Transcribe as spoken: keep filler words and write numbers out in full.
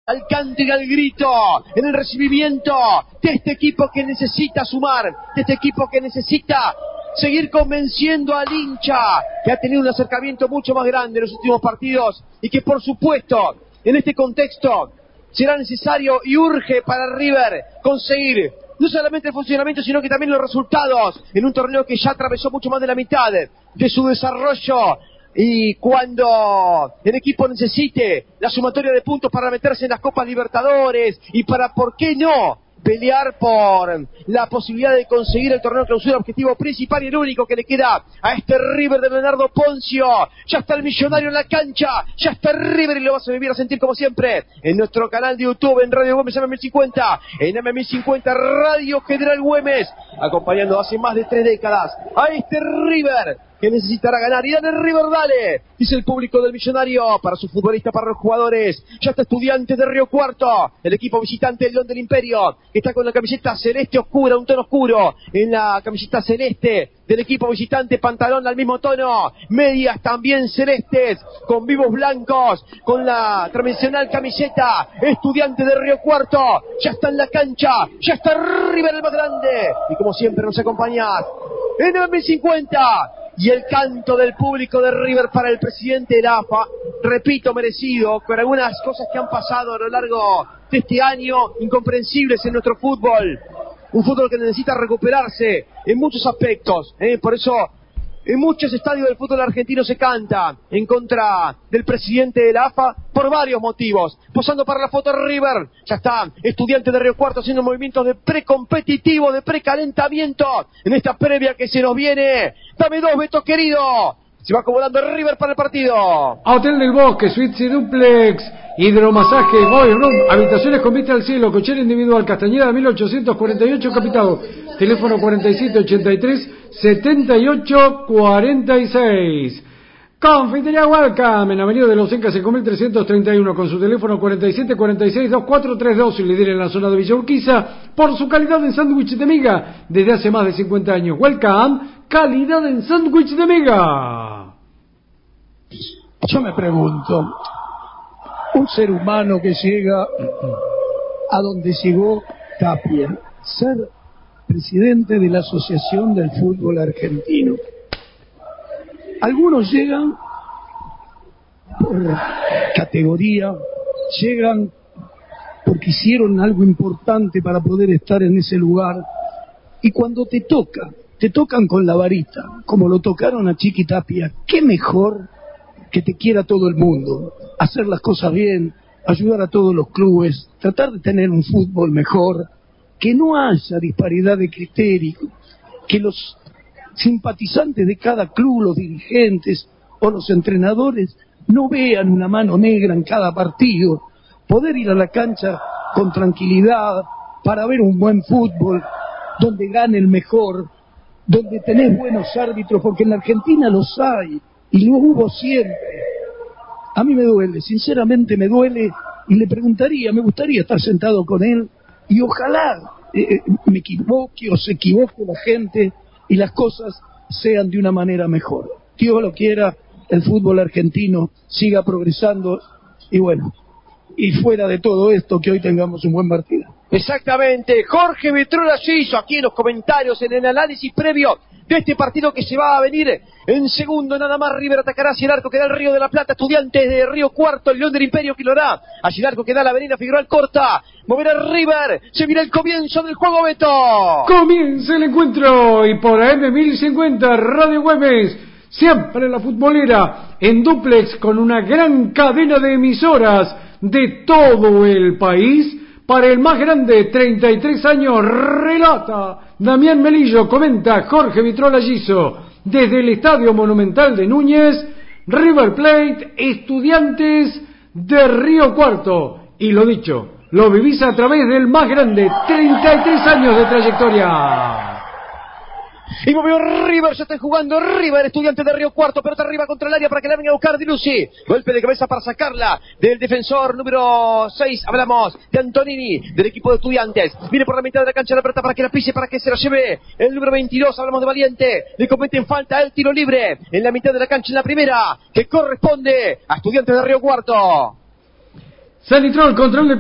al canto y al grito, en el recibimiento de este equipo que necesita sumar, de este equipo que necesita seguir convenciendo al hincha, que ha tenido un acercamiento mucho más grande en los últimos partidos y que por supuesto en este contexto será necesario y urge para River conseguir no solamente el funcionamiento, sino que también los resultados en un torneo que ya atravesó mucho más de la mitad de su desarrollo. Y cuando el equipo necesite la sumatoria de puntos para meterse en las Copas Libertadores y para, ¿por qué no?, pelear por la posibilidad de conseguir el torneo clausura, objetivo principal y el único que le queda a este River de Leonardo Poncio. Ya está el millonario en la cancha, ya está River y lo vas a vivir a sentir como siempre en nuestro canal de YouTube, en Radio Güemes M mil cincuenta, en M mil cincuenta Radio General Güemes, acompañando hace más de tres décadas a este River que necesitará ganar. Y dale River, dale, dice el público del millonario, para sus futbolistas, para los jugadores. Ya está Estudiantes de Río Cuarto, el equipo visitante del León del Imperio, que está con la camiseta celeste oscura, un tono oscuro en la camiseta celeste del equipo visitante, pantalón al mismo tono, medias también celestes, con vivos blancos, con la tradicional camiseta Estudiantes de Río Cuarto. Ya está en la cancha, ya está River, el más grande, y como siempre nos acompaña en M mil cincuenta. Y el canto del público de River para el presidente de la A F A, repito, merecido, con algunas cosas que han pasado a lo largo de este año, incomprensibles en nuestro fútbol. Un fútbol que necesita recuperarse en muchos aspectos, ¿eh? Por eso en muchos estadios del fútbol argentino se canta en contra del presidente de la A F A por varios motivos. Posando para la foto River, ya está Estudiantes de Río Cuarto haciendo movimientos de precompetitivo, de precalentamiento en esta previa que se nos viene. Dame dos, Beto querido. Se va acomodando River para el partido. Hotel del Bosque, suites y duplex, hidromasaje, boy room, habitaciones con vista al cielo, cochera individual, Castañeda mil ochocientos cuarenta y ocho, Capitado. Teléfono cuarenta y siete ochenta y tres setenta y ocho cuarenta y seis. Confitería Welcome, en Avenida de los Incas cinco mil trescientos treinta y uno, con su teléfono cuarenta y siete cuarenta y seis veinticuatro treinta y dos, y líder en la zona de Villa Urquiza por su calidad en sándwich de miga desde hace más de cincuenta años. Welcome, calidad en sándwich de miga. Yo me pregunto, un ser humano que llega a donde llegó Tapia, ser presidente de la Asociación del Fútbol Argentino. Algunos llegan por categoría, llegan porque hicieron algo importante para poder estar en ese lugar, y cuando te toca, te tocan con la varita, como lo tocaron a Chiqui Tapia. ¿Qué mejor que te quiera todo el mundo? Hacer las cosas bien, ayudar a todos los clubes, tratar de tener un fútbol mejor, que no haya disparidad de criterios, que los simpatizantes de cada club, los dirigentes o los entrenadores, no vean una mano negra en cada partido, poder ir a la cancha con tranquilidad para ver un buen fútbol, donde gane el mejor, donde tenés buenos árbitros, porque en la Argentina los hay, y lo hubo siempre. A mí me duele, sinceramente me duele, y le preguntaría, me gustaría estar sentado con él, y ojalá eh, me equivoque o se equivoque la gente, y las cosas sean de una manera mejor. Dios lo quiera, el fútbol argentino siga progresando, y bueno, y fuera de todo esto, que hoy tengamos un buen partido. Exactamente, Jorge Vitrola hizo aquí en los comentarios, en el análisis previo de este partido que se va a venir en segundo. Nada más River atacará hacia el arco que da el Río de la Plata, Estudiantes de Río Cuarto, el León del Imperio que lo hará hacia el arco que da la Avenida Figueroa Corta. Moverá River, se viene el comienzo del juego, Beto. Comienza el encuentro, y por A M mil cincuenta Radio Güemes, siempre la futbolera, en duplex con una gran cadena de emisoras de todo el país. Para el más grande, treinta y tres años, relata Damián Melillo, comenta Jorge Vitrola Giso. Desde el Estadio Monumental de Núñez, River Plate, Estudiantes de Río Cuarto. Y lo dicho, lo vivís a través del más grande, treinta y tres años de trayectoria. Y movió River, ya está jugando River, Estudiantes de Río Cuarto, pelota arriba contra el área para que la venga a buscar Di Lucy. Golpe de cabeza para sacarla del defensor número seis, hablamos de Antonini, del equipo de Estudiantes. Viene por la mitad de la cancha la pelota para que la pise, para que se la lleve el número veintidós, hablamos de Valiente. Le cometen falta el tiro libre en la mitad de la cancha, en la primera, que corresponde a Estudiantes de Río Cuarto. Sanitrol, control de